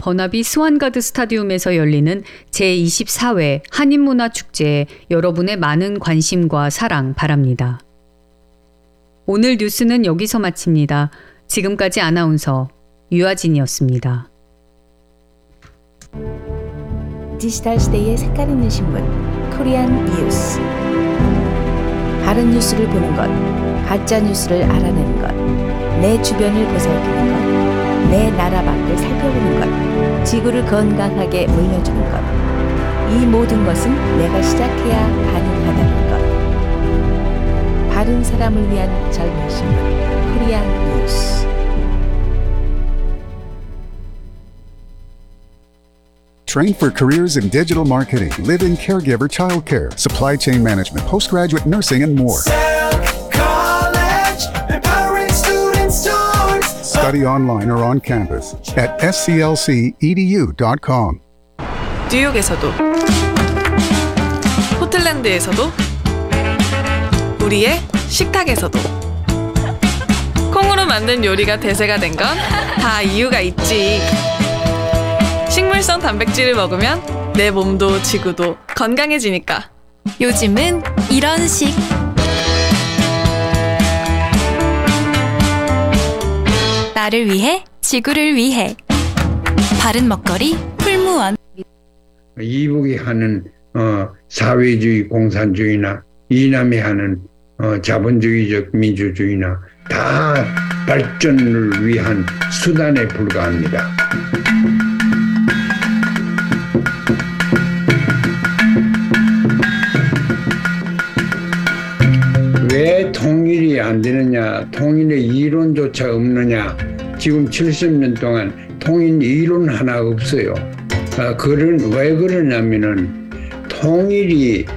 버나비 스완가드 스타디움에서 열리는 제24회 한인문화축제에 여러분의 많은 관심과 사랑 바랍니다. 오늘 뉴스는 여기서 마칩니다. 지금까지 아나운서 유아진이었습니다. 디지털 시대의 색깔 있는 신문 코리안 뉴스. 바른 뉴스를 보는 것, 가짜 뉴스를 알아내는 것, 내 주변을 보살피는 것, 내 나라 밖을 살펴보는 것, 지구를 건강하게 물려주는 것. 이 모든 것은 내가 시작해야 가능하다는 것. 바른 사람을 위한 젊은 신문 코리안 뉴스. Train for careers in digital marketing, live-in caregiver childcare, supply chain management, postgraduate nursing, and more. College, empowering students towards Study online or on campus at sclcedu.com. 뉴욕에서도, 포틀랜드에서도, 우리의 식탁에서도 콩으로 만든 요리가 대세가 된 건 다 이유가 있지. 식물성 단백질을 먹으면 내 몸도 지구도 건강해지니까. 요즘은 이런 식. 나를 위해, 지구를 위해. 바른 먹거리 풀무원. 이북이 하는 사회주의 공산주의나 이남이 하는 자본주의적 민주주의나 다 발전을 위한 수단에 불과합니다. 왜 통일이 안 되느냐, 통일의 이론조차 없느냐. 지금 70년 동안 통일 이론 하나 없어요. 왜 그러냐면은 통일이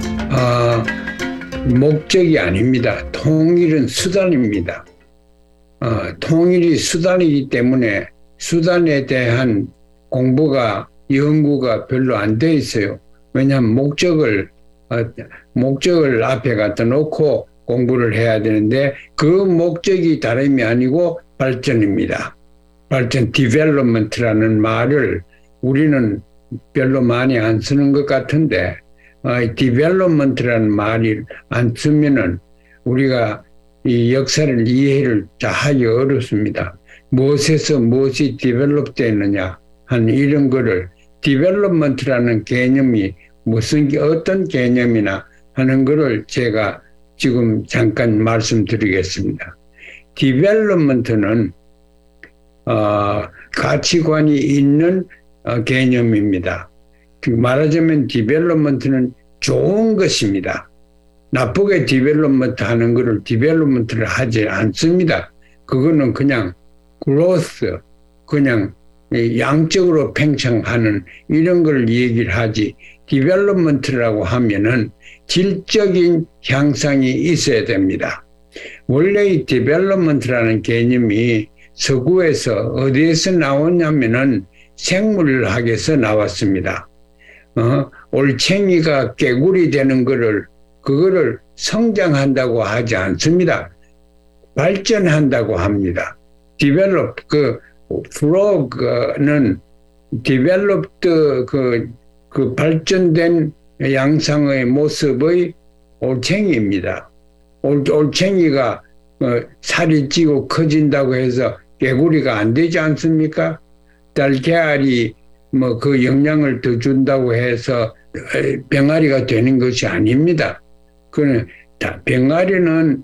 목적이 아닙니다. 통일은 수단입니다. 통일이 수단이기 때문에 수단에 대한 공부가, 연구가 별로 안 돼 있어요. 왜냐하면 목적을 앞에 갖다 놓고 공부를 해야 되는데 그 목적이 다름이 아니고 발전입니다. 발전, 디벨롭먼트라는 말을 우리는 별로 많이 안 쓰는 것 같은데 디벨롭먼트라는 말을 안 쓰면은 우리가 이 역사를 이해를 하기 어렵습니다. 무엇에서 무엇이 디벨롭 되느냐 하는 이런 거를 디벨롭먼트라는 개념이 어떤 개념이나 하는 거를 제가 지금 잠깐 말씀드리겠습니다. 디벨롭먼트는 가치관이 있는 개념입니다. 말하자면 디벨롭먼트는 좋은 것입니다. 나쁘게 디벨롭먼트 하는 거를 디벨롭먼트를 하지 않습니다. 그거는 그냥 그로스, 그냥 양적으로 팽창하는 이런 걸 얘기를 하지. 디벨롭먼트라고 하면은 질적인 향상이 있어야 됩니다. 원래 이 디벨롭먼트라는 개념이 서구에서 어디에서 나왔냐면은 생물학에서 나왔습니다. 올챙이가 개구리 되는 그거를 성장한다고 하지 않습니다. 발전한다고 합니다. 디벨롭, 프로그는 디벨롭드 그 발전된 양상의 모습의 올챙이입니다. 올챙이가 살이 찌고 커진다고 해서 개구리가 안 되지 않습니까? 달걀이 그 영양을 더 준다고 해서 병아리가 되는 것이 아닙니다. 병아리는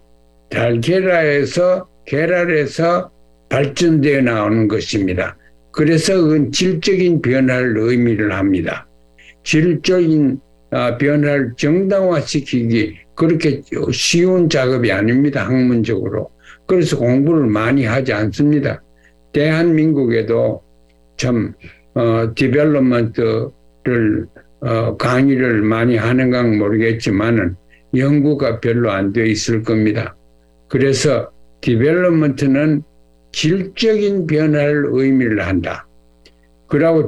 계랄에서 발전되어 나오는 것입니다. 그래서 그건 질적인 변화를 의미를 합니다. 질적인 변화를 정당화시키기 그렇게 쉬운 작업이 아닙니다. 학문적으로. 그래서 공부를 많이 하지 않습니다. 대한민국에도 참 디벨롭먼트를 강의를 많이 하는가 모르겠지만은 연구가 별로 안 돼 있을 겁니다. 그래서 디벨롭먼트는 질적인 변화를 의미를 한다. 그리고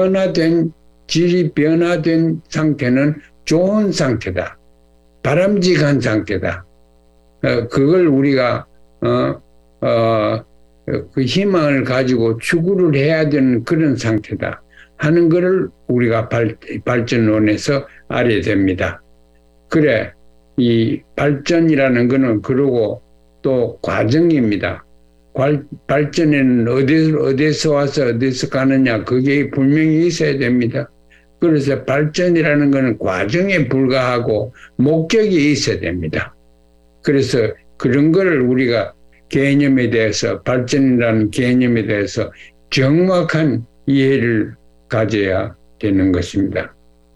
질이 변화된 상태는 좋은 상태다. 바람직한 상태다. 그걸 우리가 그 희망을 가지고 추구를 해야 되는 그런 상태다 하는 것을 우리가 발전론에서 알아야 됩니다. 그래, 이 발전이라는 것은 그러고 또 과정입니다. 발전에는 어디서 와서 어디서 가느냐, 그게 분명히 있어야 됩니다. 그래서 발전이라는 것은 과정에 불과하고 목적이 있어야 됩니다. 그래서 그런 거를 우리가 개념에 대해서, 발전이라는 개념에 대해서 정확한 이해를 가져야 되는 것입니다.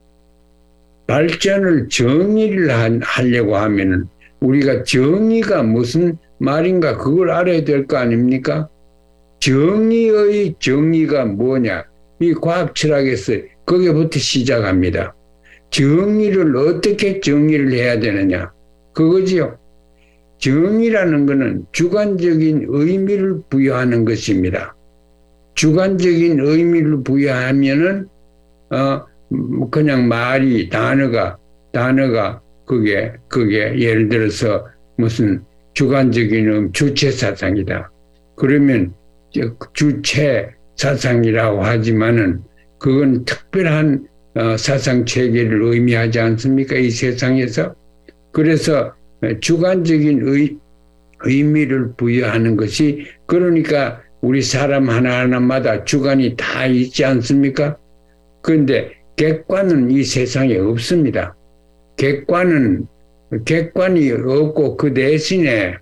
발전을 정의를 하려고 하면은 우리가 정의가 무슨 말인가 그걸 알아야 될 거 아닙니까? 정의의 정의가 뭐냐? 이 과학 철학에서 거기부터 시작합니다. 정의를 어떻게 정의를 해야 되느냐? 그거지요. 정의라는 것은 주관적인 의미를 부여하는 것입니다. 주관적인 의미를 부여하면은 그냥 말이 단어가 그게 예를 들어서 무슨 주관적인 주체 사상이다. 그러면 주체 사상이라고 하지만은 그건 특별한 사상 체계를 의미하지 않습니까? 이 세상에서. 그래서 주관적인 의미를 부여하는 것이, 그러니까 우리 사람 하나하나마다 주관이 다 있지 않습니까? 그런데 객관은 이 세상에 없습니다. 객관이 없고 그 대신에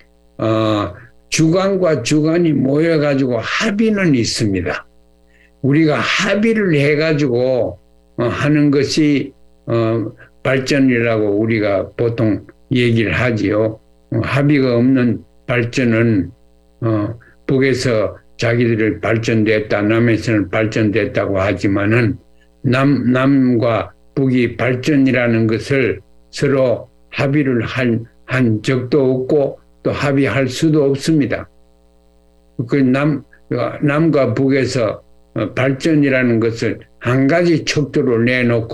주관과 주관이 모여가지고 합의는 있습니다. 우리가 합의를 해가지고 하는 것이 발전이라고 우리가 보통 얘기를 하지요. 합의가 없는 발전은 북에서 자기들을 발전됐다, 남에서는 발전됐다고 하지만은 남과 북이 발전이라는 것을 서로 합의를 한 적도 없고 또 합의할 수도 없습니다. 그 남과 북에서 발전이라는 것을 한 가지 척도를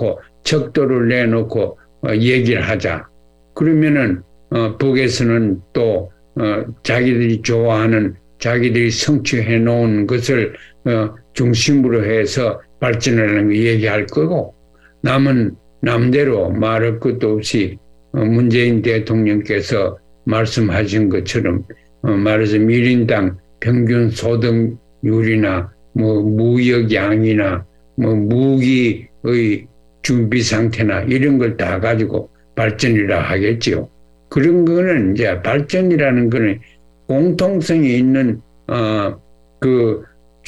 내놓고 얘기를 하자. 그러면은 북에서는 또 자기들이 좋아하는, 자기들이 성취해 놓은 것을 중심으로 해서 발전하는 거 얘기할 거고, 남은 남대로 말할 것도 없이 문재인 대통령께서 말씀하신 것처럼 말해서 1인당 평균 소득률이나 무역량이나 무기의 준비 상태나 이런 걸 다 가지고 발전이라 하겠지요. 그런 거는 이제 발전이라는 거는 공통성이 있는 그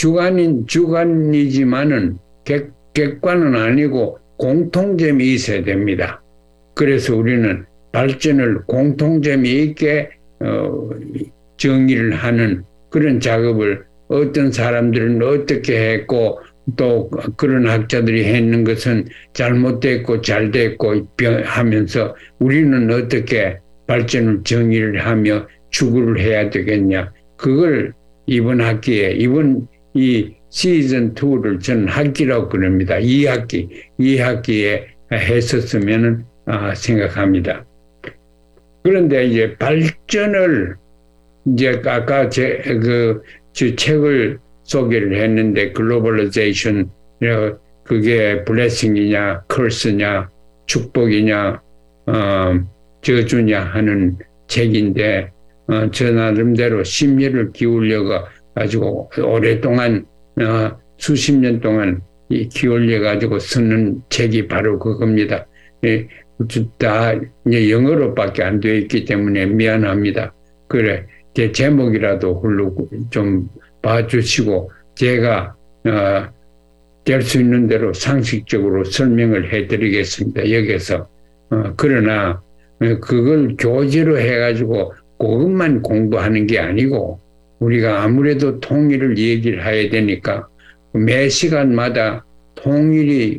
주관이지만은 객관은 아니고 공통점이 있어야 됩니다. 그래서 우리는 발전을 공통점이 있게 정의를 하는 그런 작업을 어떤 사람들은 어떻게 했고 또 그런 학자들이 했는 것은 잘못됐고 잘됐고 하면서 우리는 어떻게 발전을 정의를 하며 추구를 해야 되겠냐. 그걸 이번 이 시즌 2를 저는 학기라고 그럽니다. 2학기에 했었으면 생각합니다. 그런데 이제 발전을 이제 아까 제 책을 소개를 했는데 글로벌라이제이션 그게 블레싱이냐 커스냐 축복이냐 저주냐 하는 책인데 저 나름대로 심려를 기울여 가지고 오랫동안 수십 년 동안 기울여 가지고 쓰는 책이 바로 그겁니다. 다 영어로밖에 안 되어 있기 때문에 미안합니다. 그래 제 제목이라도 훌르고 좀 봐주시고 제가 될 수 있는 대로 상식적으로 설명을 해드리겠습니다. 여기서 그러나 그걸 교재로 해가지고 그것만 공부하는 게 아니고 우리가 아무래도 통일을 얘기를 해야 되니까 매 시간마다 통일이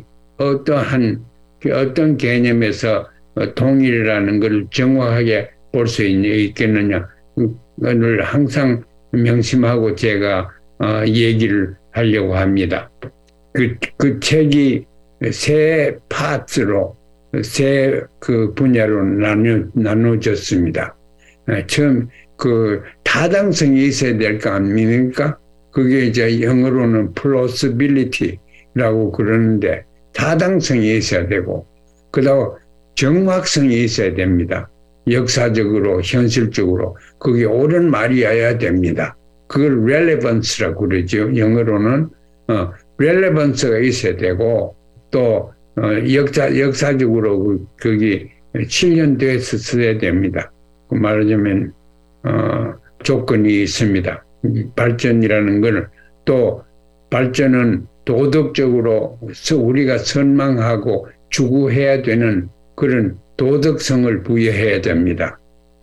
어떤 개념에서 통일이라는 걸 정확하게 볼 수 있겠느냐 그걸 항상 명심하고 제가 얘기를 하려고 합니다. 그 책이 세 파트로 세 그 분야로 나눠졌습니다. 처음 그 타당성이 있어야 될 거 아닙니까? 그게 이제 영어로는 plausibility라고 그러는데 타당성이 있어야 되고 그다음 정확성이 있어야 됩니다. 역사적으로 현실적으로 그게 옳은 말이어야 됩니다. 그걸 relevance라고 그러죠. 영어로는 relevance가 있어야 되고 또 역사적으로 그게 실현돼서 써야 됩니다. 말하자면 조건이 있습니다. 발전이라는 걸 또 발전은 도덕적으로 우리가 선망하고 추구해야 되는 그런 도덕성을 부여해야 됩니다.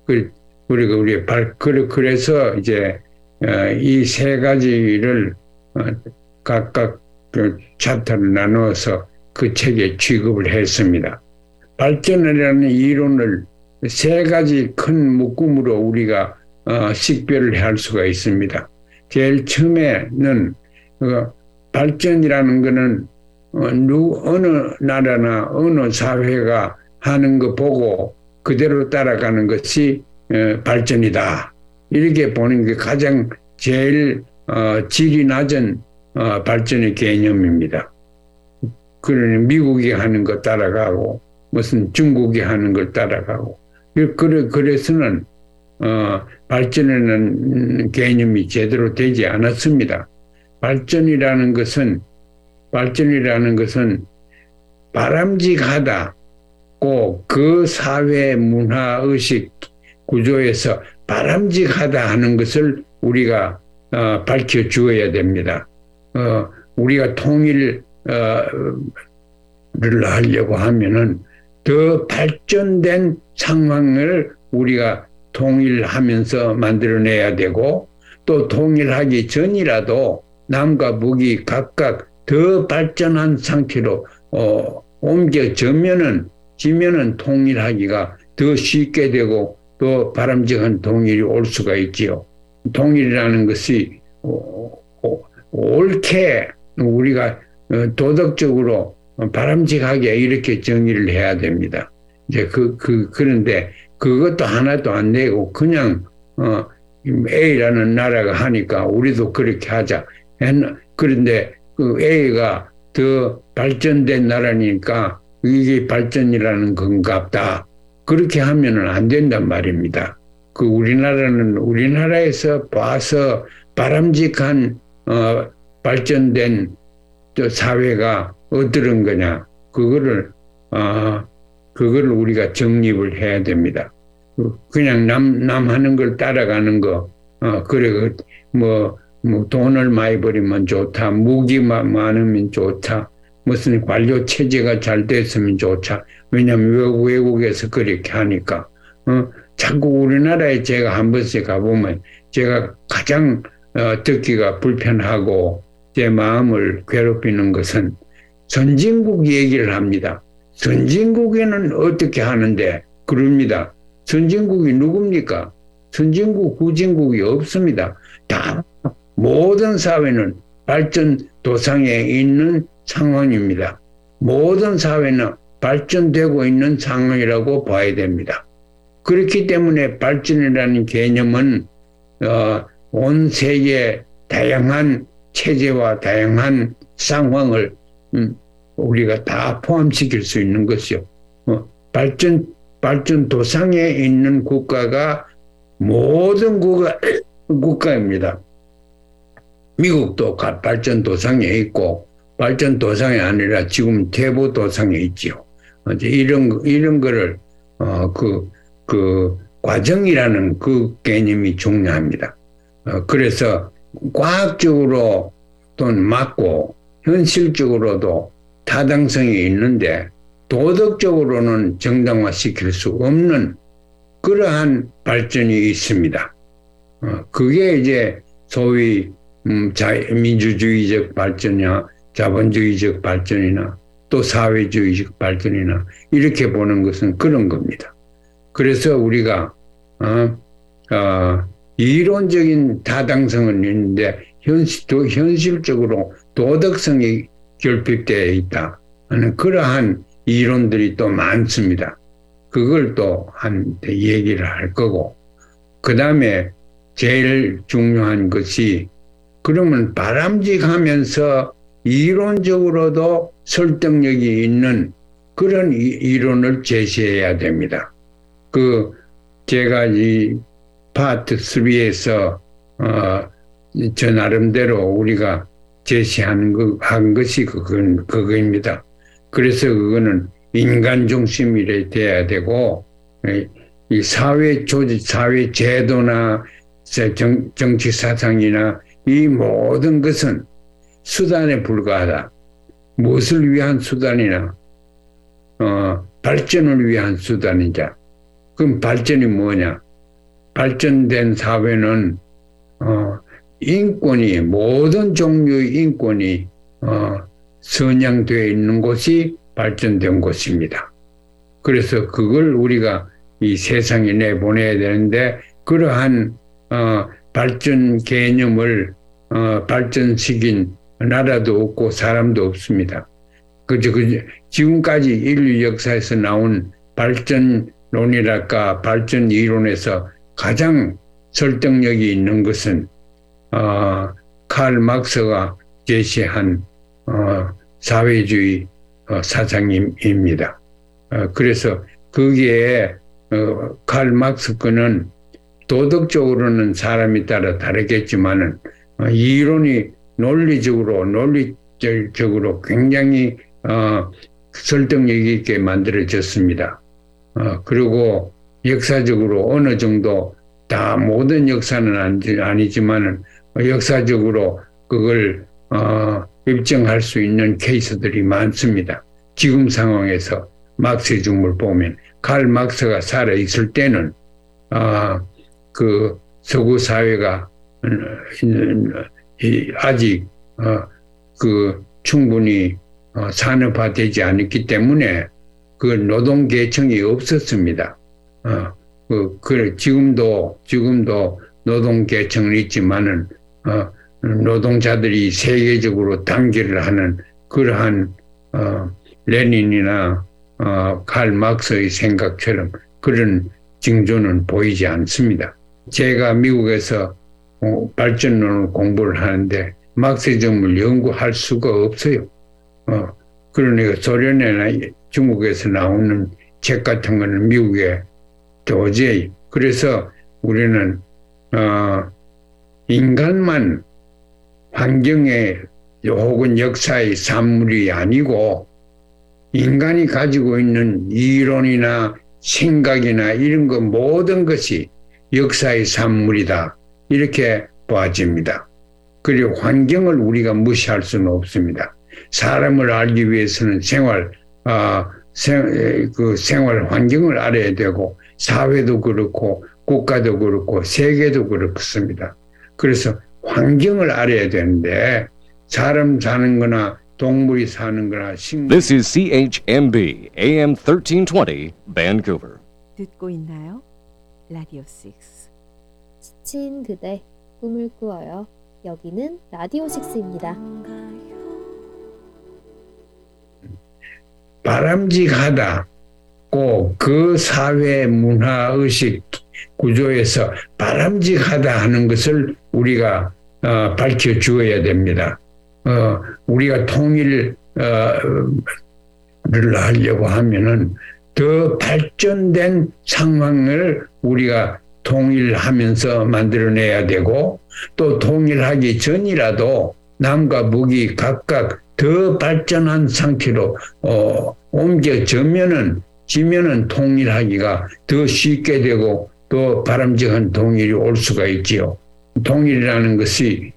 그래서 이제 이 세 가지를 각각 그 챕터를 나누어서 그 책에 취급을 했습니다. 발전이라는 이론을 세 가지 큰 묶음으로 우리가 식별을 할 수가 있습니다. 제일 처음에는 발전이라는 것은 어느 나라나 어느 사회가 하는 거 보고 그대로 따라가는 것이 발전이다. 이렇게 보는 게 가장 제일 질이 낮은 발전의 개념입니다. 그러니 미국이 하는 거 따라가고 무슨 중국이 하는 걸 따라가고 그래서는 발전이라는 개념이 제대로 되지 않았습니다. 발전이라는 것은 바람직하다고 그 사회 문화 의식 구조에서 바람직하다 하는 것을 우리가 밝혀 주어야 됩니다. 우리가 통일을 하려고 하면은 더 발전된 상황을 우리가 통일하면서 만들어내야 되고 또 통일하기 전이라도 남과 북이 각각 더 발전한 상태로 옮겨지면은 통일하기가 더 쉽게 되고 또 바람직한 통일이 올 수가 있지요. 통일이라는 것이 옳게 우리가 도덕적으로 바람직하게 이렇게 정의를 해야 됩니다. 이제 그런데 그것도 하나도 안 되고 그냥 A라는 나라가 하니까 우리도 그렇게 하자. 그런데 그 A가 더 발전된 나라니까 이게 발전이라는 건갑다. 그렇게 하면은 안 된단 말입니다. 우리나라는 우리나라에서 봐서 바람직한 발전된 사회가 어떤 거냐. 그거를 우리가 정립을 해야 됩니다. 그냥 남 하는 걸 따라가는 거, 돈을 많이 벌이면 좋다, 무기만 많으면 좋다, 무슨 관료 체제가 잘 됐으면 좋다. 왜냐하면 외국에서 그렇게 하니까. 자꾸 우리나라에 제가 한 번씩 가보면 제가 가장 듣기가 불편하고 제 마음을 괴롭히는 것은 선진국 얘기를 합니다. 선진국에는 어떻게 하는데 그럽니다. 선진국이 누굽니까? 선진국, 후진국이 없습니다. 다 모든 사회는 발전 도상에 있는 상황입니다. 모든 사회는 발전되고 있는 상황이라고 봐야 됩니다. 그렇기 때문에 발전이라는 개념은 온 세계 다양한 체제와 다양한 상황을 우리가 다 포함시킬 수 있는 것이요. 발전 도상에 있는 국가가 모든 국가입니다. 미국도 발전 도상에 있고 발전 도상이 아니라 지금 퇴보 도상에 있지요. 이런 거를 그 과정이라는 그 개념이 중요합니다. 그래서 과학적으로 또는 맞고 현실적으로도 타당성이 있는데 도덕적으로는 정당화시킬 수 없는 그러한 발전이 있습니다. 그게 이제 소위 민주주의적 발전이나 자본주의적 발전이나 또 사회주의적 발전이나 이렇게 보는 것은 그런 겁니다. 그래서 우리가 이론적인 타당성은 있는데 현실적으로 도덕성이 결핍되어 있다 하는 그러한 이론들이 또 많습니다. 그걸 또 얘기를 할 거고 그 다음에 제일 중요한 것이 그러면 바람직하면서 이론적으로도 설득력이 있는 그런 이론을 제시해야 됩니다. 제가 이 파트 3에서 저 나름대로 우리가 제시한 한 것이 그거입니다. 그래서 그거는 인간 중심이 돼야 되고, 이 사회 조직, 사회 제도나 정치 사상이나 이 모든 것은 수단에 불과하다. 무엇을 위한 수단이나 발전을 위한 수단이자. 그럼 발전이 뭐냐? 발전된 사회는 인권이 모든 종류의 인권이 선양되어 있는 곳이 발전된 곳입니다. 그래서 그걸 우리가 이 세상에 내보내야 되는데 그러한 발전 개념을 발전시킨 나라도 없고 사람도 없습니다. 지금까지 인류 역사에서 나온 발전론이랄까 발전 이론에서 가장 설득력이 있는 것은 칼 막스가 제시한 사회주의 사상입니다. 그래서 거기에 칼 막스 거는 도덕적으로는 사람에 따라 다르겠지만은 이론이 논리적으로 굉장히 설득력 있게 만들어졌습니다. 그리고 역사적으로 어느 정도 다 모든 역사는 아니지만은 역사적으로 그걸 입증할 수 있는 케이스들이 많습니다. 지금 상황에서 막스의 죽음을 보면 칼 막스가 살아 있을 때는 그 서구 사회가 아직 충분히 산업화되지 않았기 때문에 그 노동 계층이 없었습니다. 지금도 노동 계층은 있지만은 노동자들이 세계적으로 단결을 하는 그러한 레닌이나 칼 막스의 생각처럼 그런 징조는 보이지 않습니다. 제가 미국에서 발전론을 공부를 하는데 막시즘을 연구할 수가 없어요. 그러니까 소련이나 중국에서 나오는 책 같은 거는 미국에 도저히. 그래서 우리는 인간만 환경의 혹은 역사의 산물이 아니고 인간이 가지고 있는 이론이나 생각이나 이런 것 모든 것이 역사의 산물이다. 이렇게 봐집니다. 그리고 환경을 우리가 무시할 수는 없습니다. 사람을 알기 위해서는 생활 환경을 알아야 되고 사회도 그렇고 국가도 그렇고 세계도 그렇습니다. 그래서 환경을 알아야 되는데 사람 사는 거나 동물이 사는 거나 This is CHMB AM 1320 Vancouver. 듣고 있나요? 라디오 6. 지친 그대 꿈을 꾸어요. 여기는 라디오 6입니다. 바람직하다. 꼭 그 사회 문화 의식 구조에서 바람직하다 하는 것을 우리가 밝혀 주어야 됩니다. 우리가 통일을 하려고 하면은 더 발전된 상황을 우리가 통일하면서 만들어내야 되고 또 통일하기 전이라도 남과 북이 각각 더 발전한 상태로 옮겨지면은 통일하기가 더 쉽게 되고 또 바람직한 통일이 올 수가 있지요. 통일이라는 것이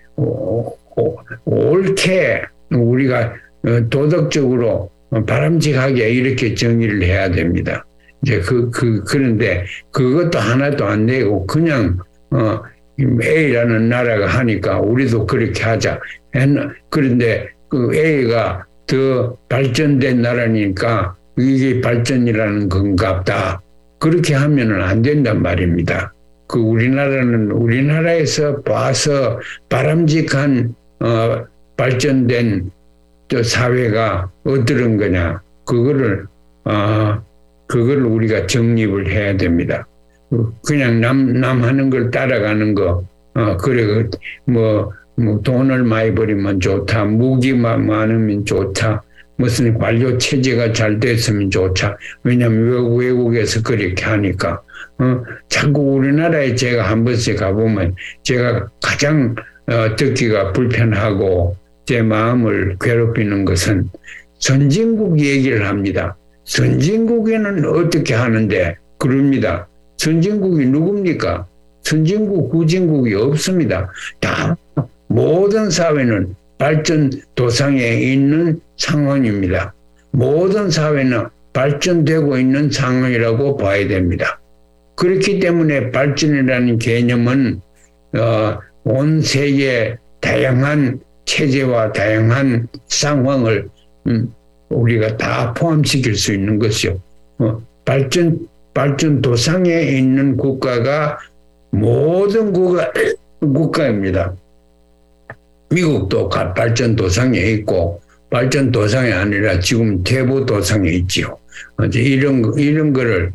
옳게 우리가 도덕적으로 바람직하게 이렇게 정의를 해야 됩니다. 이제 그런데 그것도 하나도 안 되고 그냥 A라는 나라가 하니까 우리도 그렇게 하자. 그런데 그 A가 더 발전된 나라니까 이게 발전이라는 건갑다. 그렇게 하면은 안 된단 말입니다. 우리나라는 우리나라에서 봐서 바람직한 발전된 사회가 어떤 거냐. 그거를 우리가 정립을 해야 됩니다. 그냥 남 하는 걸 따라가는 거. 그래, 뭐 돈을 많이 벌이면 좋다. 무기만 많으면 좋다. 무슨 관료 체제가 잘 됐으면 좋다. 왜냐면 외국에서 그렇게 하니까. 자꾸 우리나라에 제가 한 번씩 가보면 제가 가장 듣기가 불편하고 제 마음을 괴롭히는 것은 선진국 얘기를 합니다. 선진국에는 어떻게 하는데 그럽니다. 선진국이 누굽니까? 선진국, 후진국이 없습니다. 다 모든 사회는 발전 도상에 있는 상황입니다. 모든 사회는 발전되고 있는 상황이라고 봐야 됩니다. 그렇기 때문에 발전이라는 개념은 온 세계의 다양한 체제와 다양한 상황을 우리가 다 포함시킬 수 있는 것이요. 발전 도상에 있는 국가가 모든 국가입니다. 미국도 발전 도상에 있고 발전 도상이 아니라 지금 퇴보 도상에 있지요. 이런 거를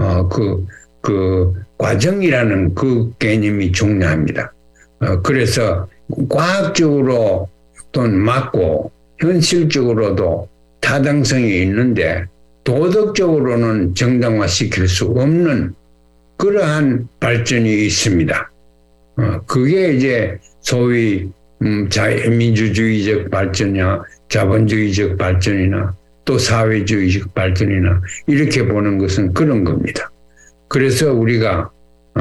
그 과정이라는 그 개념이 중요합니다. 그래서 과학적으로 또는 맞고 현실적으로도 타당성이 있는데 도덕적으로는 정당화시킬 수 없는 그러한 발전이 있습니다. 그게 이제 소위 민주주의적 발전이나 자본주의적 발전이나 또 사회주의적 발전이나 이렇게 보는 것은 그런 겁니다. 그래서 우리가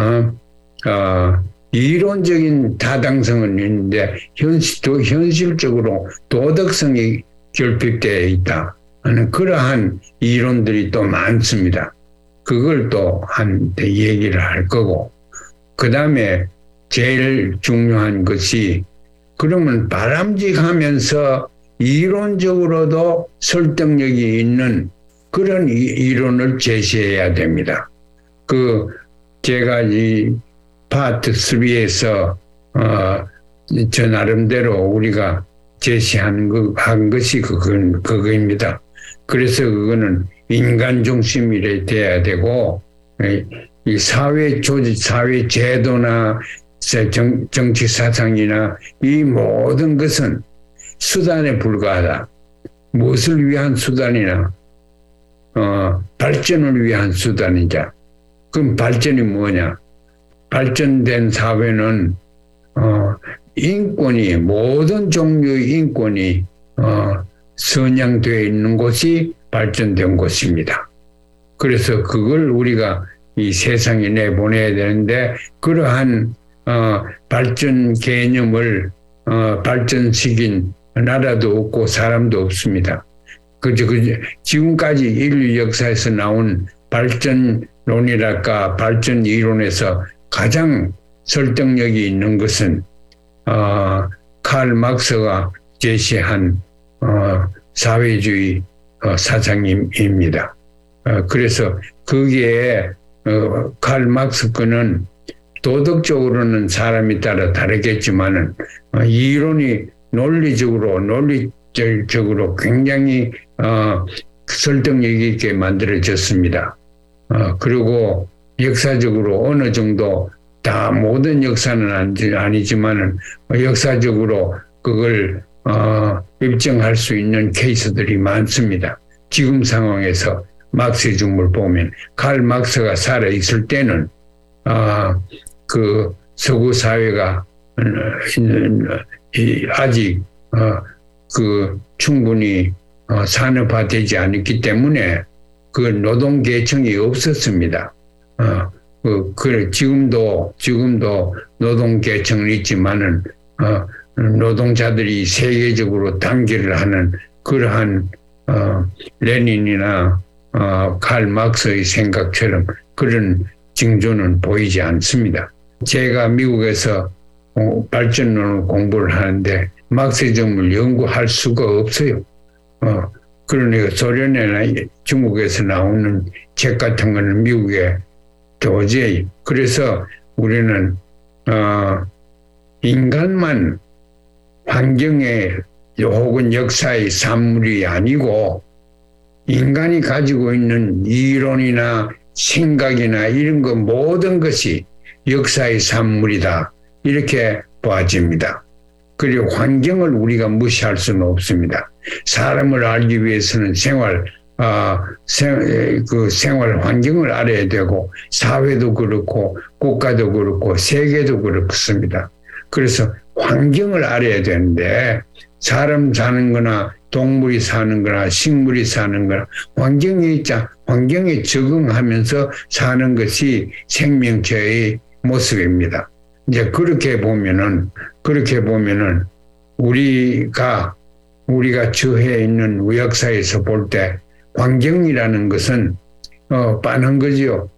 이론적인 타당성은 있는데 현실적으로 도덕성이 결핍되어 있다 하는 그러한 이론들이 또 많습니다. 그걸 또 한테 얘기를 할 거고, 그 다음에 제일 중요한 것이 그러면 바람직하면서 이론적으로도 설득력이 있는 그런 이론을 제시해야 됩니다. 제가 이 파트 3에서 저 나름대로 우리가 제시한 것이 그거입니다. 그래서 그거는 인간 중심이 돼야 되고, 이 사회 조직, 사회 제도나 정치 사상이나 이 모든 것은 수단에 불과하다. 무엇을 위한 수단이나 발전을 위한 수단이자. 그럼 발전이 뭐냐? 발전된 사회는 인권이 모든 종류의 인권이 선양되어 있는 곳이 발전된 곳입니다. 그래서 그걸 우리가 이 세상에 내보내야 되는데 그러한 발전 개념을 발전시킨 나라도 없고 사람도 없습니다. 지금까지 인류 역사에서 나온 발전론이랄까 발전 이론에서 가장 설득력이 있는 것은 칼 막스가 제시한 사회주의 사상입니다. 그래서 거기에 칼 막스 거는 도덕적으로는 사람에 따라 다르겠지만은 이론이 논리적으로 굉장히 설득력 있게 만들어졌습니다. 그리고 역사적으로 어느 정도 다 모든 역사는 아니지만은 역사적으로 그걸 입증할 수 있는 케이스들이 많습니다. 지금 상황에서 막스의 중물 보면 칼 막스가 살아 있을 때는 그 서구 사회가 아직 그 충분히 산업화되지 않았기 때문에 그 노동 계층이 없었습니다. 지금도 노동 계층은 있지만은 노동자들이 세계적으로 단결을 하는 그러한 레닌이나 칼 막스의 생각처럼 그런 징조는 보이지 않습니다. 제가 미국에서 발전론을 공부를 하는데 막시즘을 연구할 수가 없어요. 그러니까 소련이나 중국에서 나오는 책 같은 거는 미국에 도저히. 그래서 우리는 인간만 환경의 혹은 역사의 산물이 아니고 인간이 가지고 있는 이론이나 생각이나 이런 것 모든 것이 역사의 산물이다. 이렇게 보아집니다. 그리고 환경을 우리가 무시할 수는 없습니다. 사람을 알기 위해서는 생활 환경을 알아야 되고, 사회도 그렇고, 국가도 그렇고, 세계도 그렇습니다. 그래서 환경을 알아야 되는데, 사람 사는 거나 동물이 사는 거나 식물이 사는 거나 환경에 적응하면서 사는 것이 생명체의 모습입니다. 이제 그렇게 보면은 우리가 처해 있는 역사에서 볼 때 환경이라는 것은 빠는 거죠.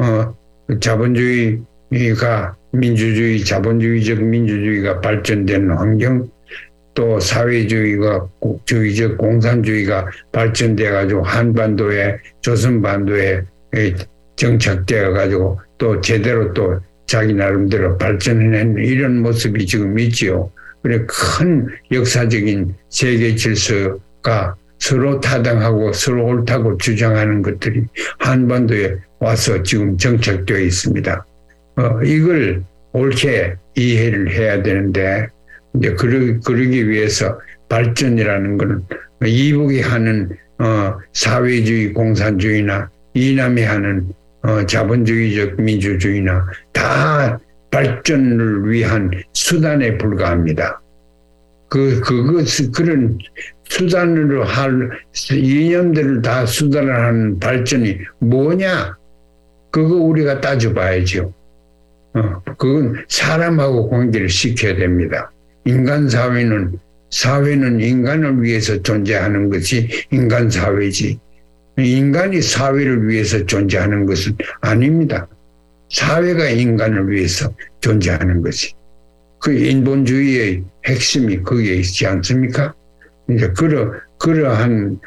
자본주의가 자본주의적 민주주의가 발전된 환경, 또 사회주의적 공산주의가 발전돼 가지고 한반도에 조선반도에 정착되어 가지고 또 제대로 또 자기 나름대로 발전해낸 이런 모습이 지금 있지요. 그래 큰 역사적인 세계 질서가 서로 타당하고 서로 옳다고 주장하는 것들이 한반도에 와서 지금 정착되어 있습니다. 이걸 옳게 이해를 해야 되는데, 이제 그러기 위해서 발전이라는 것은 이북이 하는 사회주의 공산주의나 이남이 하는 자본주의적 민주주의나 다 발전을 위한 수단에 불과합니다. 그런 수단으로 할 이념들을 다 수단을 하는 발전이 뭐냐? 그거 우리가 따져봐야죠. 그건 사람하고 관계를 시켜야 됩니다. 사회는 인간을 위해서 존재하는 것이 인간 사회지. 인간이 사회를 위해서 존재하는 것은 아닙니다. 사회가 인간을 위해서 존재하는 것이. 그 인본주의의 핵심이 거기에 있지 않습니까? 이제 그러한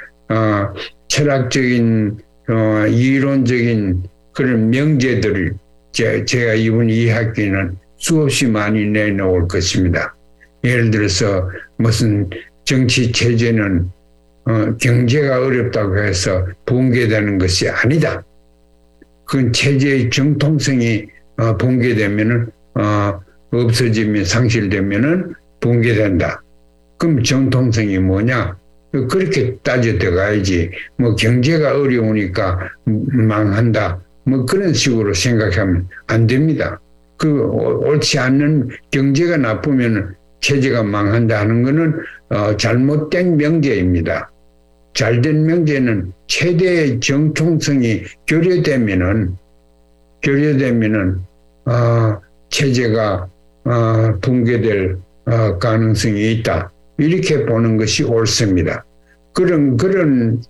철학적인 이론적인 그런 명제들을 제가 이번 2학기는 수없이 많이 내놓을 것입니다. 예를 들어서 무슨 정치 체제는 경제가 어렵다고 해서 붕괴되는 것이 아니다. 그 체제의 정통성이 붕괴되면은 없어지면 상실되면은 붕괴된다. 그럼 정통성이 뭐냐? 그렇게 따져 들어가야지. 뭐 경제가 어려우니까 망한다. 뭐 그런 식으로 생각하면 안 됩니다. 옳지 않는 경제가 나쁘면 체제가 망한다 하는 것은 잘못된 명제입니다. 잘된 명제는 최대의 정통성이 교류되면은 체제가 붕괴될 가능성이 있다. 이렇게 보는 것이 옳습니다. 그런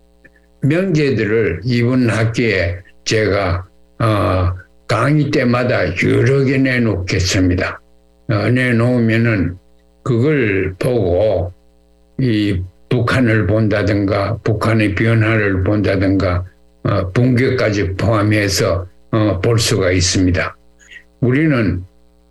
명제들을 이번 학기에 제가 강의 때마다 여러 개 내놓겠습니다. 내놓으면은 그걸 보고 이 북한을 본다든가 북한의 변화를 본다든가 붕괴까지 포함해서 볼 수가 있습니다. 우리는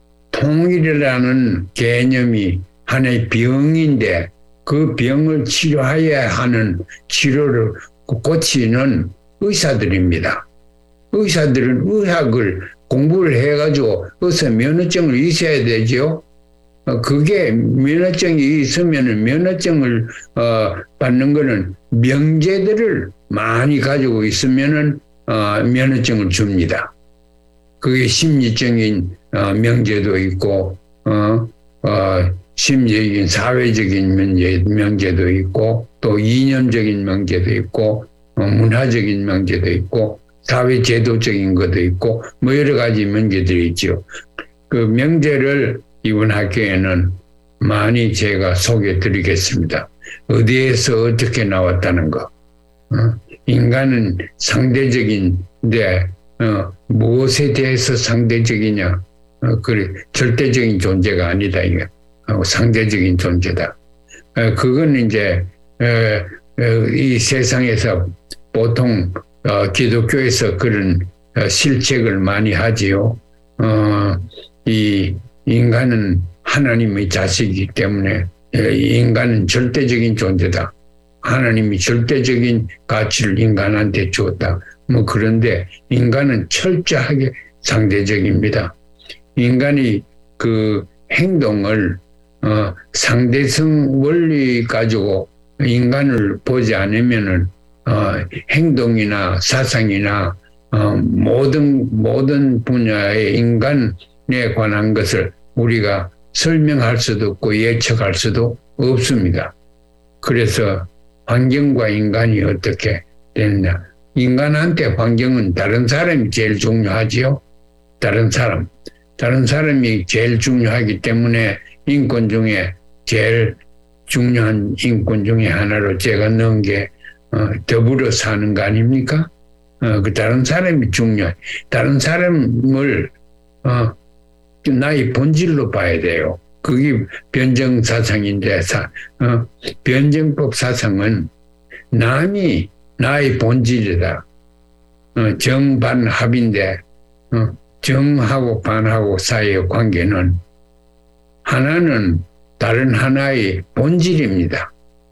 통일이라는 개념이 하나의 병인데 그 병을 치료해야 하는 치료를 고치는 의사들입니다. 의사들은 의학을 공부를 해가지고 어서 면허증을 있어야 되죠. 그게 면허증이 있으면 면허증을 받는 거는 명제들을 많이 가지고 있으면은 면허증을 줍니다. 그게 심리적인 명제도 있고 심리적인 사회적인 명제도 있고 또 이념적인 명제도 있고 문화적인 명제도 있고 사회 제도적인 것도 있고 뭐 여러 가지 명제들이 있죠. 그 명제를 이번 학기에는 많이 제가 소개해 드리겠습니다. 어디에서 어떻게 나왔다는 거. 인간은 상대적인데 무엇에 대해서 상대적이냐. 그래 절대적인 존재가 아니다. 이게 상대적인 존재다. 그건 이제 이 세상에서 보통 기독교에서 그런 실책을 많이 하지요. 이 인간은 하나님의 자식이기 때문에 인간은 절대적인 존재다. 하나님이 절대적인 가치를 인간한테 주었다. 뭐 그런데 인간은 철저하게 상대적입니다. 인간이 그 행동을 상대성 원리 가지고 인간을 보지 않으면은 행동이나 사상이나 모든 분야의 인간에 관한 것을 우리가 설명할 수도 없고 예측할 수도 없습니다. 그래서 환경과 인간이 어떻게 되느냐. 인간한테 환경은 다른 사람이 제일 중요하지요. 다른 사람이 제일 중요하기 때문에 인권 중에 제일 중요한 인권 중에 하나로 제가 넣은 게 더불어 사는 거 아닙니까? 그 다른 사람이 중요해. 다른 사람을 나의 본질로 봐야 돼요. 그게 변정 사상인데 변정법 사상은 남이 나의 본질이다. 정반합인데 정하고 반하고 사이의 관계는 하나는 다른 하나의 본질입니다.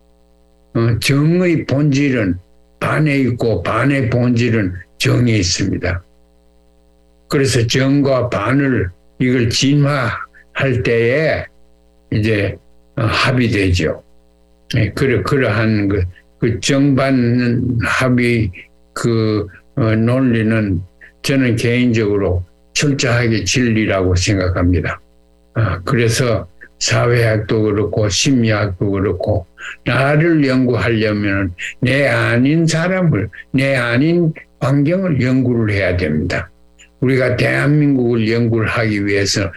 정의 본질은 반에 있고 반의 본질은 정에 있습니다. 그래서 정과 반을 이걸 진화할 때에 이제 합이 되죠. 그러한 그 정반 합의 그 논리는 저는 개인적으로 철저하게 진리라고 생각합니다. 그래서 사회학도 그렇고 심리학도 그렇고 나를 연구하려면 내 아닌 사람을, 내 아닌 환경을 연구를 해야 됩니다. 우리가 대한민국을 연구를 하기 위해서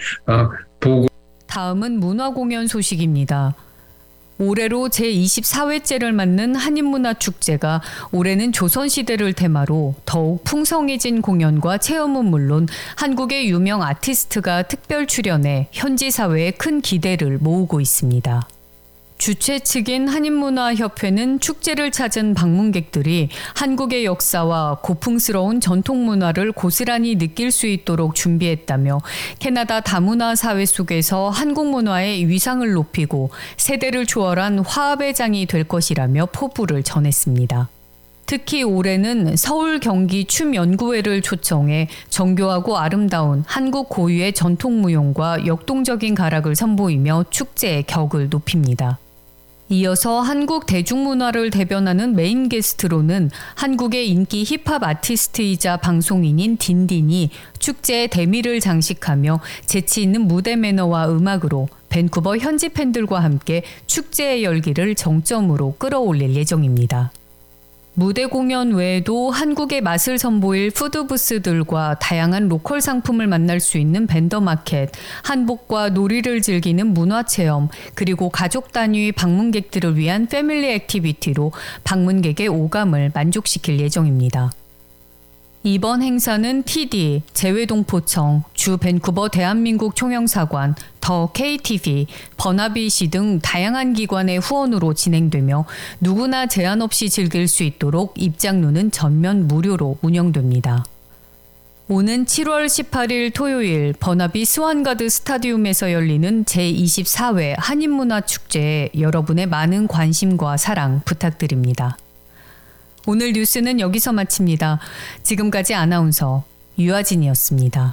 다음은 문화공연 소식입니다. 올해로 제24회째를 맞는 한인문화축제가 올해는 조선시대를 테마로 더욱 풍성해진 공연과 체험은 물론 한국의 유명 아티스트가 특별 출연해 현지 사회에 큰 기대를 모으고 있습니다. 주최 측인 한인문화협회는 축제를 찾은 방문객들이 한국의 역사와 고풍스러운 전통 문화를 고스란히 느낄 수 있도록 준비했다며 캐나다 다문화 사회 속에서 한국 문화의 위상을 높이고 세대를 초월한 화합의 장이 될 것이라며 포부를 전했습니다. 특히 올해는 서울 경기 춤연구회를 초청해 정교하고 아름다운 한국 고유의 전통무용과 역동적인 가락을 선보이며 축제의 격을 높입니다. 이어서 한국 대중문화를 대변하는 메인 게스트로는 한국의 인기 힙합 아티스트이자 방송인인 딘딘이 축제의 대미를 장식하며 재치 있는 무대 매너와 음악으로 밴쿠버 현지 팬들과 함께 축제의 열기를 정점으로 끌어올릴 예정입니다. 무대 공연 외에도 한국의 맛을 선보일 푸드부스들과 다양한 로컬 상품을 만날 수 있는 벤더마켓, 한복과 놀이를 즐기는 문화체험, 그리고 가족 단위 방문객들을 위한 패밀리 액티비티로 방문객의 오감을 만족시킬 예정입니다. 이번 행사는 TD, 재외동포청, 주 밴쿠버 대한민국 총영사관, 더 KTV, 버나비시 등 다양한 기관의 후원으로 진행되며 누구나 제한 없이 즐길 수 있도록 입장료는 전면 무료로 운영됩니다. 오는 7월 18일 토요일 버나비 스완가드 스타디움에서 열리는 제24회 한인문화축제에 여러분의 많은 관심과 사랑 부탁드립니다. 오늘 뉴스는 여기서 마칩니다. 지금까지 아나운서 유아진이었습니다.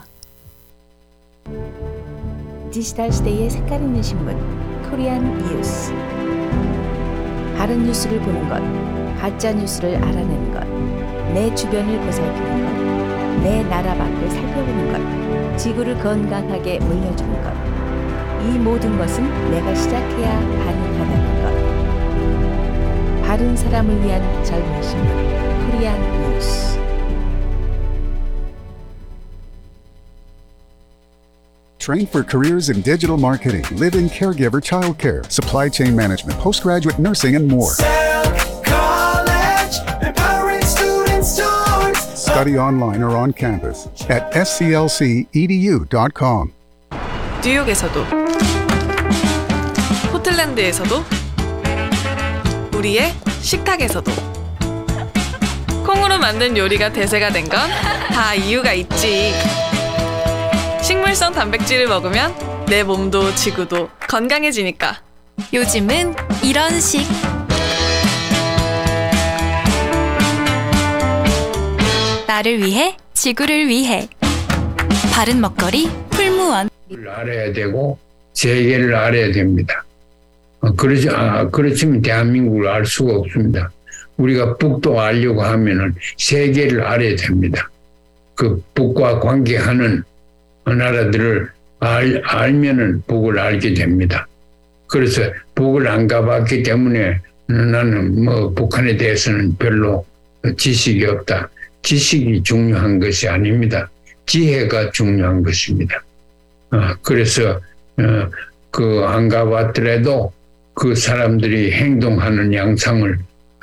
디지털 시대의 색깔 있는 신문 코리안 뉴스. 바른 뉴스를 보는 것, 가짜 뉴스를 알아내는 것, 내 주변을 보살피는 것, 내 나라 밖을 살펴보는 것, 지구를 건강하게 물려주는 것. 이 모든 것은 내가 시작해야 가능하다는 것. 바른 사람을 위한 젊은 신문 코리안 뉴스. Train for careers in digital marketing, live-in caregiver childcare, supply chain management, postgraduate nursing, and more. College, empowering students towards Study online or on campus at sclcedu.com. 뉴욕에서도 포틀랜드에서도 우리의 식탁에서도 콩으로 만든 요리가 대세가 된 건 다 이유가 있지. 식물성 단백질을 먹으면 내 몸도 지구도 건강해지니까. 요즘은 이런 식. 나를 위해, 지구를 위해. 바른 먹거리 풀무원. 알아야 되고 세계를 알아야 됩니다. 그렇지만 대한민국을 알 수가 없습니다. 우리가 북도 알려고 하면은 세계를 알아야 됩니다. 그 북과 관계하는 나라들을 알면은 북을 알게 됩니다. 그래서 북을 안 가봤기 때문에 나는 뭐 북한에 대해서는 별로 지식이 없다. 지식이 중요한 것이 아닙니다. 지혜가 중요한 것입니다. 그래서 안 가봤더라도 그 사람들이 행동하는 양상을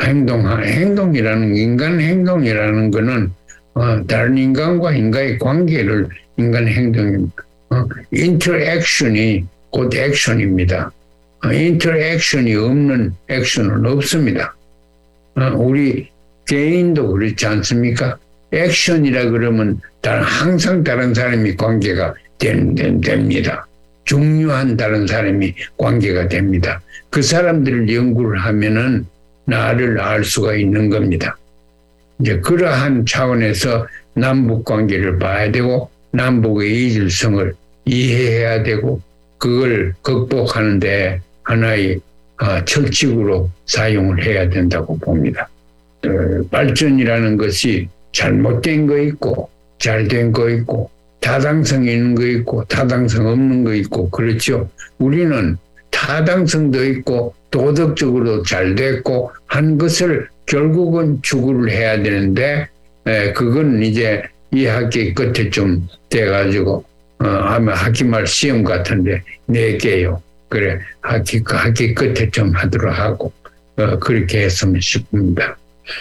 인간 행동이라는 것은 다른 인간과 인간의 관계를 인간 행동입니다. 인터액션이 곧 액션입니다. 인터액션이 없는 액션은 없습니다. 우리 개인도 그렇지 않습니까? 액션이라 그러면 항상 다른 사람이 관계가 됩니다. 중요한 다른 사람이 관계가 됩니다. 그 사람들을 연구를 하면은 나를 알 수가 있는 겁니다. 이제 그러한 차원에서 남북 관계를 봐야 되고 남북의 이질성을 이해해야 되고 그걸 극복하는데 하나의 철칙으로 사용을 해야 된다고 봅니다. 발전이라는 것이 잘못된 거 있고 잘된 거 있고 타당성 있는 거 있고 타당성 없는 거 있고 그렇죠. 우리는 타당성도 있고 도덕적으로 잘 됐고 한 것을 결국은 추구를 해야 되는데 그건 이제 이 학기 끝에 좀 돼가지고 아마 학기말 시험 같은데 4개요. 그래 학기 끝에 좀 하도록 하고 그렇게 했으면 싶습니다.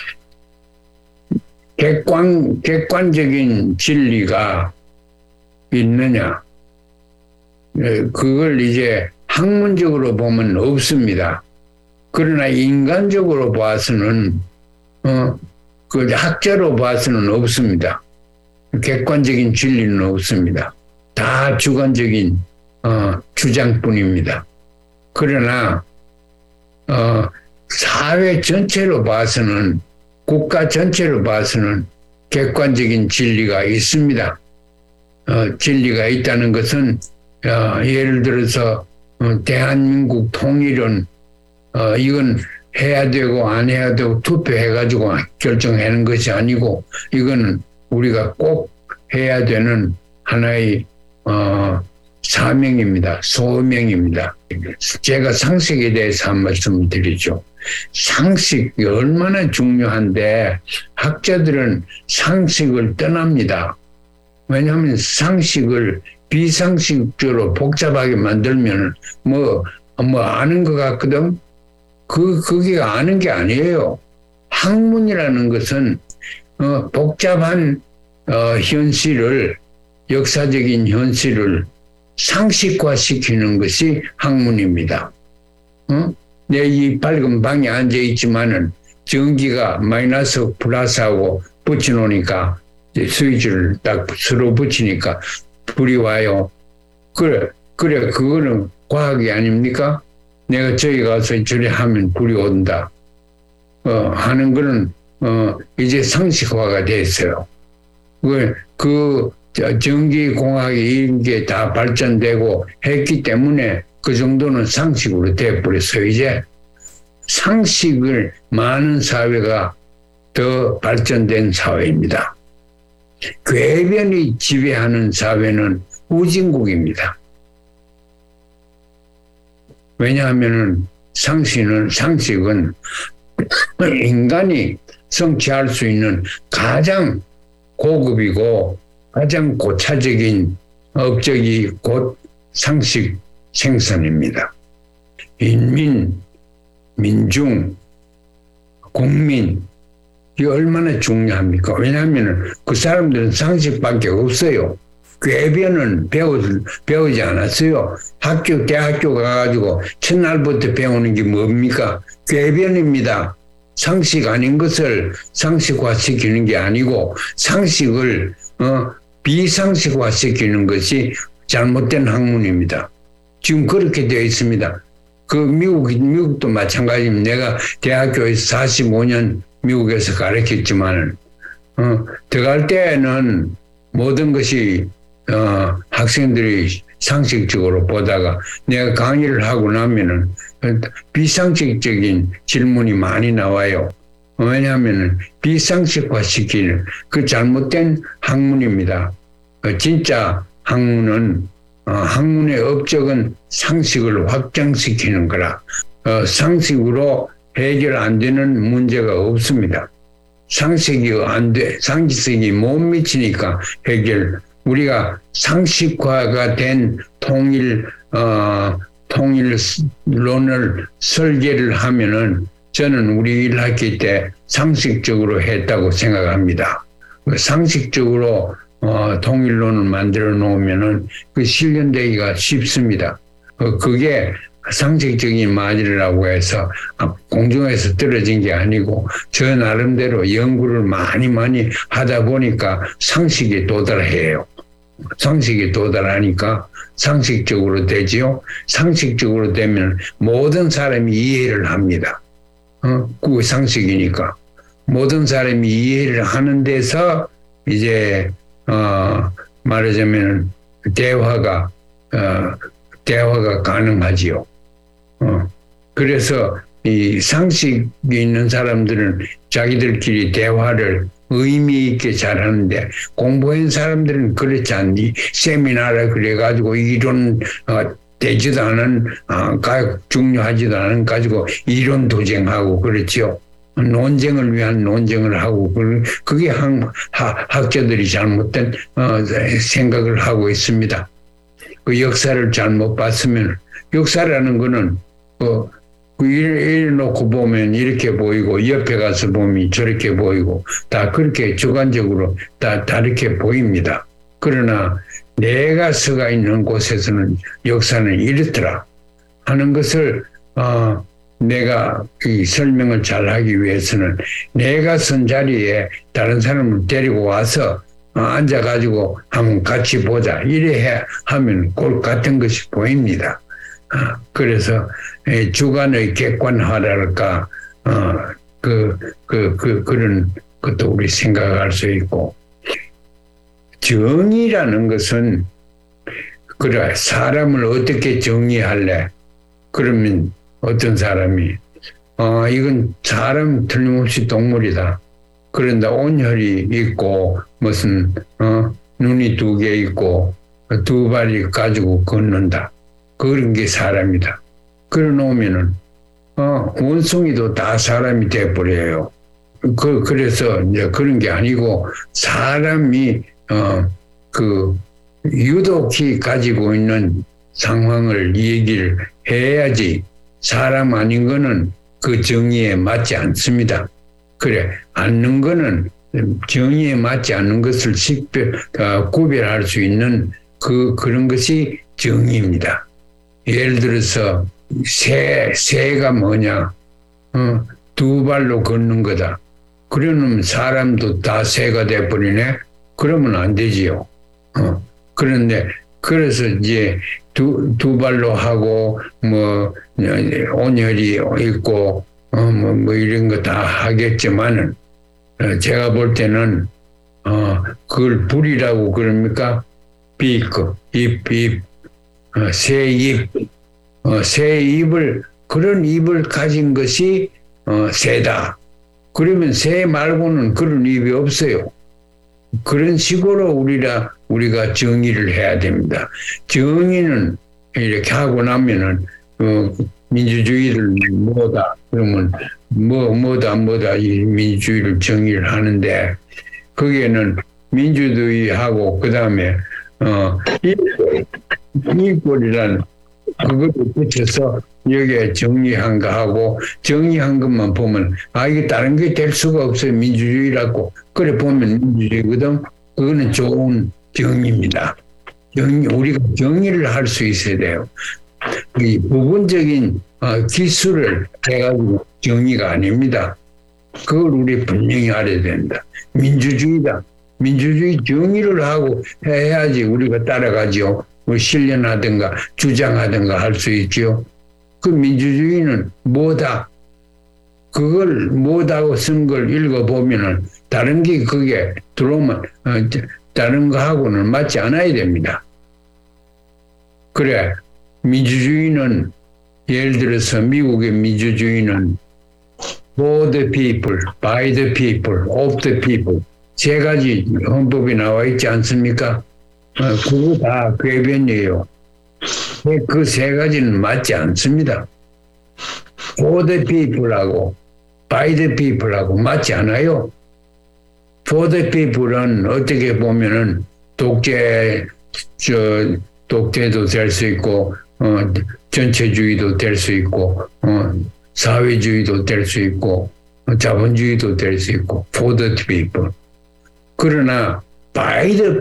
객관적인 진리가 있느냐? 그걸 이제 학문적으로 보면 없습니다. 그러나 인간적으로 봐서는 그 학자로 봐서는 없습니다. 객관적인 진리는 없습니다. 다 주관적인 주장뿐입니다. 그러나 사회 전체로 봐서는 국가 전체로 봐서는 객관적인 진리가 있습니다. 진리가 있다는 것은 예를 들어서 대한민국 통일은 이건 해야 되고 안 해야 되고 투표해가지고 결정하는 것이 아니고 이건 우리가 꼭 해야 되는 하나의 사명입니다. 소명입니다. 제가 상식에 대해서 한 말씀을 드리죠. 상식이 얼마나 중요한데 학자들은 상식을 떠납니다. 왜냐하면 상식을 비상식적으로 복잡하게 만들면 뭐 아는 것 같거든. 그게 아는 게 아니에요. 학문이라는 것은 복잡한 현실을 역사적인 현실을 상식화시키는 것이 학문입니다. 내 이 밝은 방에 앉아 있지만은 전기가 마이너스 플러스하고 붙여놓으니까 스위치를 딱 서로 붙이니까 불이 와요. 그래 그거는 과학이 아닙니까? 내가 저기 가서 저리 하면 불이 온다. 하는 거는 이제 상식화가 됐어요. 전기공학이 이런 게 다 발전되고 했기 때문에 그 정도는 상식으로 돼버렸어요. 이제 상식을 많은 사회가 더 발전된 사회입니다. 궤변이 지배하는 사회는 후진국입니다. 왜냐하면 상식은 인간이 성취할 수 있는 가장 고급이고 가장 고차적인 업적이 곧 상식 생산입니다. 민중, 국민, 이게 얼마나 중요합니까? 왜냐하면 그 사람들은 상식밖에 없어요. 궤변은 배우지 않았어요. 대학교 가가지고 첫날부터 배우는 게 뭡니까? 궤변입니다. 상식 아닌 것을 상식화시키는 게 아니고 상식을 비상식화시키는 것이 잘못된 학문입니다. 지금 그렇게 되어 있습니다. 그 미국도 마찬가지입니다. 내가 대학교에서 45년 미국에서 가르쳤지만 들어갈 때는 모든 것이 학생들이 상식적으로 보다가 내가 강의를 하고 나면은 비상식적인 질문이 많이 나와요. 왜냐하면 비상식화 시키는 그 잘못된 학문입니다. 진짜 학문은 학문의 업적은 상식을 확장시키는 거라. 상식으로 해결 안 되는 문제가 없습니다. 상식이 못 미치니까 우리가 상식화가 된 통일론을 설계를 하면은 저는 우리 1학기 때 상식적으로 했다고 생각합니다. 상식적으로 통일론을 만들어 놓으면은 그 실현되기가 쉽습니다. 그게 상식적인 말이라고 해서 공중에서 떨어진 게 아니고 저 나름대로 연구를 많이 하다 보니까 상식에 도달해요. 상식에 도달하니까 상식적으로 되지요. 상식적으로 되면 모든 사람이 이해를 합니다. 그게 상식이니까. 모든 사람이 이해를 하는 데서 이제 말하자면 대화가 가능하지요. 그래서 이 상식이 있는 사람들은 자기들끼리 대화를 의미 있게 잘하는데 공부한 사람들은 그렇지 않니. 세미나를 그래가지고 이론 되지도 않은 중요하지도 않은 가지고 이론 도쟁하고 그렇죠. 논쟁을 위한 논쟁을 하고 그게 학자들이 잘못된 생각을 하고 있습니다. 그 역사를 잘못 봤으면 역사라는 거는 이래 놓고 보면 이렇게 보이고 옆에 가서 보면 저렇게 보이고 다 그렇게 주관적으로 다 다르게 보입니다. 그러나 내가 서가 있는 곳에서는 역사는 이렇더라 하는 것을 내가 이 설명을 잘하기 위해서는 내가 선 자리에 다른 사람을 데리고 와서 앉아가지고 한번 같이 보자 이래 하면 꼴 같은 것이 보입니다. 그래서 주관의 객관화랄까 그런 것도 우리 생각할 수 있고 정의라는 것은 그래 사람을 어떻게 정의할래? 그러면 어떤 사람이 이건 사람 틀림없이 동물이다. 그런데 온혈이 있고 무슨 눈이 2개 있고 2발이 가지고 걷는다. 그런 게 사람이다. 그래 놓으면은 원숭이도 다 사람이 돼버려요. 그래서 이제 그런 게 아니고 사람이 유독히 가지고 있는 상황을 얘기를 해야지 사람 아닌 거는 그 정의에 맞지 않습니다. 그래 않는 거는 정의에 맞지 않는 것을 구별할 수 있는 그런 것이 정의입니다. 예를 들어서 새가 뭐냐? 2발로 걷는 거다. 그러면 사람도 다 새가 돼버리네? 그러면 안 되지요. 그런데 그래서 이제 두 발로 하고 온혈이 있고 뭐 이런 거 다 하겠지만은 제가 볼 때는 그걸 불이라고 그럽니까? 새 입을 그런 입을 가진 것이 새다. 그러면 새 말고는 그런 입이 없어요. 그런 식으로 우리가 정의를 해야 됩니다. 정의는 이렇게 하고 나면은 민주주의를 뭐다 그러면 뭐다 이 민주주의를 정의를 하는데 거기에는 민주주의하고 그 다음에 이익권이라는 그거를 붙여서 여기에 정의한 거 하고 정의한 것만 보면 이게 다른 게 될 수가 없어요. 민주주의라고. 그래 보면 민주주의거든. 그거는 좋은 정의입니다. 우리가 정의를 할 수 있어야 돼요. 이 부분적인 기술을 해가지고 정의가 아닙니다. 그걸 우리 분명히 알아야 된다. 민주주의다. 민주주의 정의를 하고 해야지 우리가 따라가죠. 실현하든가 주장하든가 할 수 있죠. 그 민주주의는 뭐다? 그걸 못하고 쓴 걸 읽어보면은 다른 게 그게 들어오면 다른 거하고는 맞지 않아야 됩니다. 그래 민주주의는 예를 들어서 미국의 민주주의는 for the people, by the people, of the people 세 가지 헌법에 나와 있지 않습니까? 그거 다 궤변이에요. 그 세 가지는 맞지 않습니다. For the people하고 by the people하고 맞지 않아요. For the people은 어떻게 보면은 독재도 될 수 있고 전체주의도 될 수 있고 사회주의도 될 수 있고 자본주의도 될 수 있고 for the people. 그러나 by the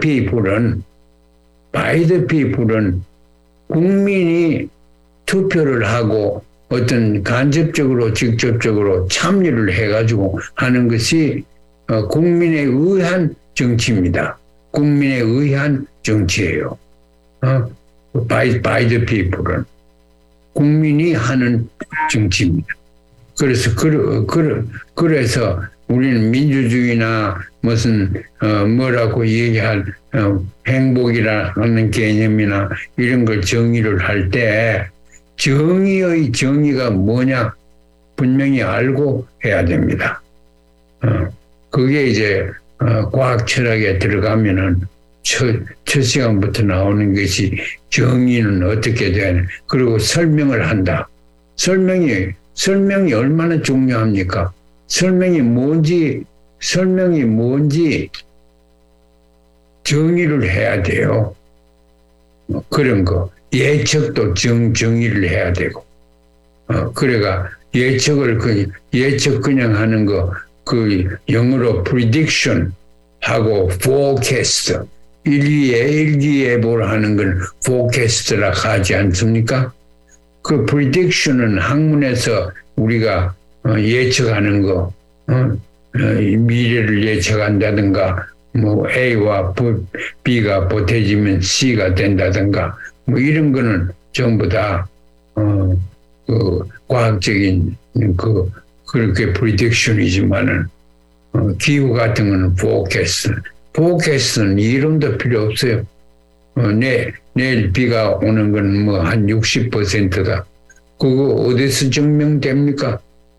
people은 국민이 투표를 하고 어떤 간접적으로 직접적으로 참여를 해가지고 하는 것이 국민에 의한 정치입니다. 국민에 의한 정치예요. by the people은 국민이 하는 정치입니다. 그래서 우리는 민주주의나 무슨 뭐라고 얘기할 행복이라는 개념이나 이런 걸 정의를 할 때 정의의 정의가 뭐냐 분명히 알고 해야 됩니다. 그게 이제 과학 철학에 들어가면은 첫 시간부터 나오는 것이 정의는 어떻게 되는 그리고 설명을 한다. 설명이 얼마나 중요합니까? 설명이 뭔지 정의를 해야 돼요. 그런 거 예측도 정의를 해야 되고 그래가 예측 그냥 하는 거 그 영어로 prediction 하고 forecast 일기예보를 하는 건 forecast라 하지 않습니까? 그 prediction은 학문에서 우리가 예측하는 거 미래를 예측한다든가 뭐 A와 B가 보태지면 C가 된다든가 뭐 이런 거는 전부 다 그 과학적인 그렇게 prediction이지만은 기후 같은 거는 forecast는 이론도 필요 없어요. 내일 비가 오는 건 뭐 한 60%다. 그거 어디서 증명됩니까?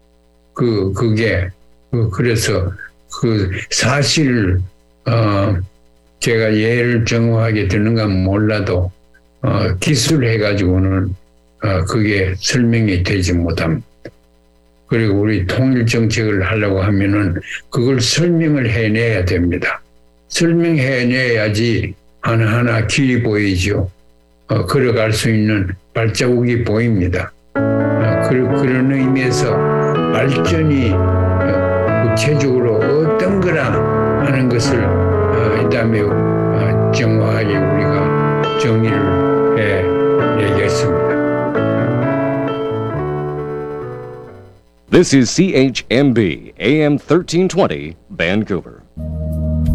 그래서 그 사실을 제가 예를 정확하게 드는가 몰라도 기술해가지고는 그게 설명이 되지 못합니다. 그리고 우리 통일 정책을 하려고 하면은 그걸 설명을 해내야 됩니다. 설명해내야지 하나하나 길이 보이죠. 걸어갈 수 있는 발자국이 보입니다. 그런 의미에서 발전이 구체적으로 어떤 거라 하는 것을 그다음에 정확하게 우리가 정의를 해내겠습니다. This is CHMB AM 1320, Vancouver.